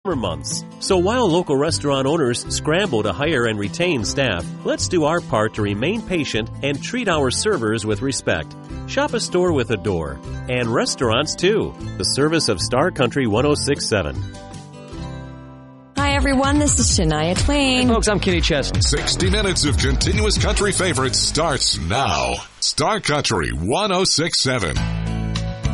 summer months. So while local restaurant owners scramble to hire and retain staff, let's do our part to remain patient and treat our servers with respect. Shop a store with a door. And restaurants, too. The service of Star Country 106.7. Hi, everyone. This is Shania Twain. Hey, folks, I'm Kenny Chesney. 60 minutes of continuous country favorites starts now. Star Country 106.7.